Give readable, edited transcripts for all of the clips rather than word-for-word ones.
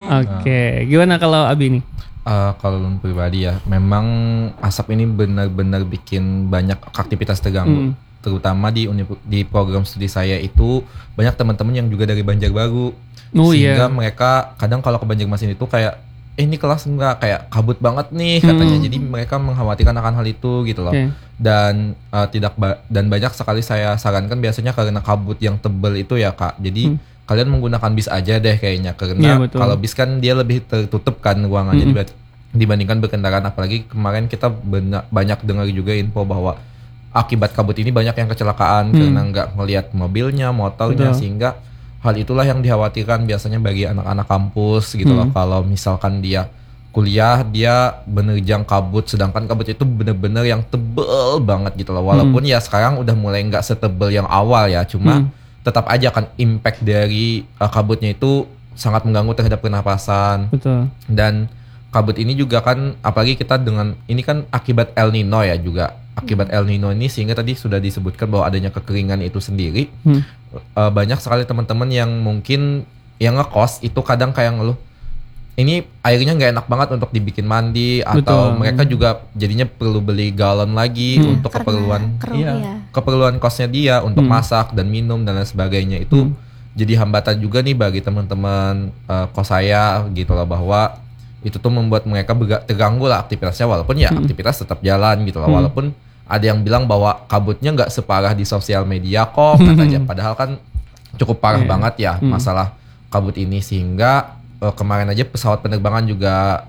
Oke. Gimana kalau Abi nih? Kalau pribadi ya, memang asap ini benar-benar bikin banyak aktivitas terganggu. Terutama di program studi saya itu banyak teman-teman yang juga dari Banjarbaru. Sehingga mereka kadang kalau ke Banjarmasin itu kayak ini kelas enggak kayak kabut banget nih katanya. Jadi mereka mengkhawatirkan akan hal itu gitu loh. Dan dan banyak sekali saya sarankan biasanya karena kabut yang tebal itu ya Kak. Jadi kalian menggunakan bis aja deh kayaknya karena kalau bis kan dia lebih tertutup kan ruangannya dibandingkan berkendaraan. Apalagi kemarin kita banyak dengar juga info bahwa akibat kabut ini banyak yang kecelakaan karena nggak ngelihat mobilnya, motornya, sehingga hal itulah yang dikhawatirkan biasanya bagi anak-anak kampus gitu loh. Kalau misalkan dia kuliah dia menerjang kabut, sedangkan kabut itu bener-bener yang tebel banget gitu loh. Walaupun ya sekarang udah mulai nggak setebel yang awal ya, cuma tetap aja kan impact dari kabutnya itu sangat mengganggu terhadap pernapasan. Betul. Dan kabut ini juga kan apalagi kita dengan ini kan akibat El Nino ya juga. Akibat El Nino ini sehingga tadi sudah disebutkan bahwa adanya kekeringan itu sendiri. Banyak sekali teman-teman yang mungkin yang ngekos itu kadang kayak ngeluh, ini airnya nggak enak banget untuk dibikin mandi. Atau mereka juga jadinya perlu beli galon lagi untuk keperluan kosnya dia untuk masak dan minum dan lain sebagainya. Itu jadi hambatan juga nih bagi teman-teman kos saya gitu loh, bahwa itu tuh membuat mereka terganggu lah aktivitasnya, walaupun ya aktivitas tetap jalan gitu loh. Walaupun ada yang bilang bahwa kabutnya nggak separah di sosial media kok katanya, padahal kan cukup parah banget ya masalah kabut ini. Sehingga kemarin aja pesawat penerbangan juga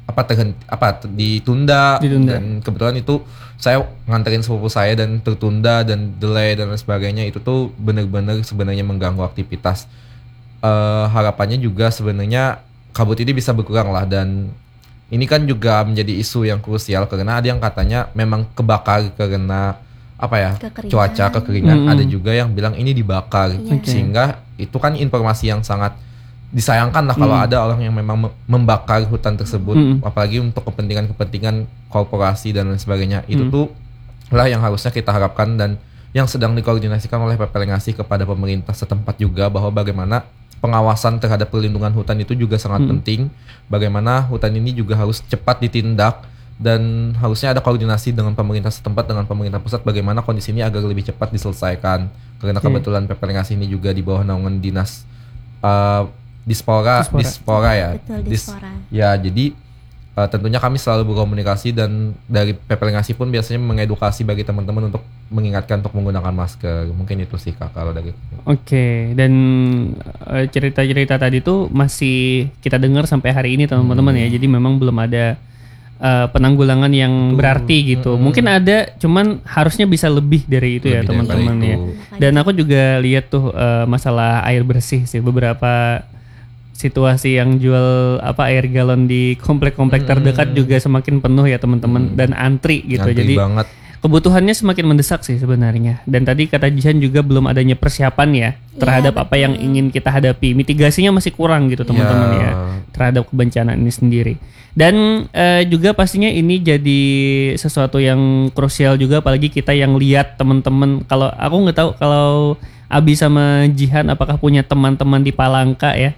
ditunda. Dan kebetulan itu saya nganterin sepupu saya dan tertunda dan delay dan lain sebagainya. Itu tuh benar-benar sebenarnya mengganggu aktivitas. Harapannya juga sebenarnya kabut ini bisa berkurang lah. Dan ini kan juga menjadi isu yang krusial karena ada yang katanya memang kebakar karena cuaca kekeringan. Ada juga yang bilang ini dibakar. Sehingga itu kan informasi yang sangat disayangkan lah kalau ada orang yang memang membakar hutan tersebut, apalagi untuk kepentingan korporasi dan lain sebagainya. Itu tuh lah yang harusnya kita harapkan dan yang sedang dikoordinasikan oleh PPLNGASI kepada pemerintah setempat juga, bahwa bagaimana pengawasan terhadap perlindungan hutan itu juga sangat penting. Bagaimana hutan ini juga harus cepat ditindak dan harusnya ada koordinasi dengan pemerintah setempat dengan pemerintah pusat bagaimana kondisi ini agar lebih cepat diselesaikan. Karena kebetulan PPLNGASI ini juga di bawah naungan dinas Dispora ya. Betul, Dispora. Ya, jadi tentunya kami selalu berkomunikasi dan dari PPLNGASI pun biasanya mengedukasi bagi teman-teman untuk mengingatkan untuk menggunakan masker. Mungkin itu sih Kak kalau dari. Oke, dan cerita-cerita tadi tuh masih kita dengar sampai hari ini teman-teman ya. Jadi memang belum ada penanggulangan yang berarti gitu. Mungkin ada, cuman harusnya bisa lebih dari itu ya teman-teman ya. Dan aku juga lihat tuh masalah air bersih sih, beberapa situasi yang jual air galon di komplek-komplek terdekat juga semakin penuh ya teman-teman, dan antri gitu. Antri jadi banget. Kebutuhannya semakin mendesak sih sebenarnya. Dan tadi kata Jihan juga belum adanya persiapan ya terhadap apa yang ingin kita hadapi. Mitigasinya masih kurang gitu teman-teman ya terhadap kebencanaan ini sendiri. Dan juga pastinya ini jadi sesuatu yang krusial juga, apalagi kita yang lihat teman-teman. Kalau aku nggak tahu kalau Abi sama Jihan apakah punya teman-teman di Palangka ya?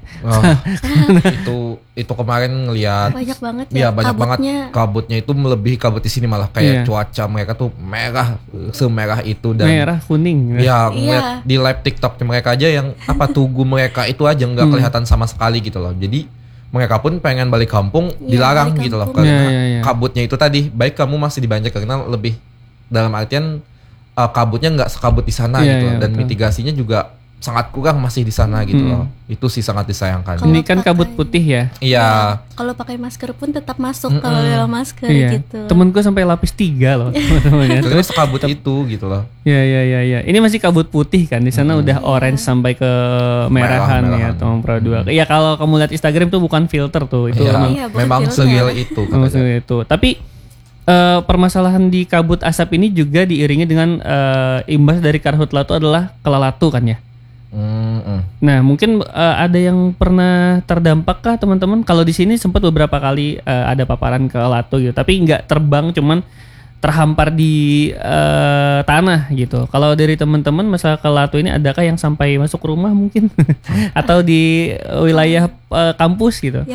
Itu kemarin ngelihat banyak banget ya, ya banyak banget kabutnya itu melebihi kabut di sini, malah kayak cuaca mereka tuh merah, semerah itu dan merah kuning. Ya, ngeliat di live TikTok mereka aja yang tugu mereka itu aja nggak kelihatan sama sekali gitu loh. Jadi mereka pun pengen balik kampung dilarang gitu loh karena kabutnya itu tadi. Baik kamu masih di Banjar karena lebih dalam artian kabutnya nggak sekabut di sana gitu loh. Dan mitigasinya juga sangat kurang masih di sana gitu loh. Itu sih sangat disayangkan. Ini kan kabut putih ya. Iya. Kalau pakai masker pun tetap masuk kalau dalam masker gitu. Temenku sampai lapis 3 loh teman-teman. Terus kabut itu gitu loh. Iya. Ini masih kabut putih kan. Di sana udah orange sampai ke merahan ya teman Pro 2. Ya kalau kamu lihat Instagram tuh bukan filter tuh. Itu memang segel itu. Tapi permasalahan di kabut asap ini juga diiringi dengan imbas dari karhutla itu adalah kelalatu kan ya. Nah mungkin ada yang pernah terdampak kah teman-teman? Kalau di sini sempat beberapa kali ada paparan kelalatu gitu, tapi nggak terbang, cuman terhampar di tanah gitu. Kalau dari teman-teman masalah kelalatu ini adakah yang sampai masuk rumah mungkin atau di wilayah kampus gitu?